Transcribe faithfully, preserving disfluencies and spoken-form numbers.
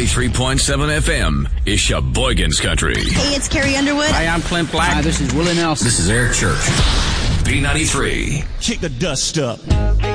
ninety-three point seven F M is Sheboygan's Country. Hey, it's Carrie Underwood. Hi, I'm Clint Black. Hi, this is Willie Nelson. This is Eric Church. B ninety-three. Kick the dust up.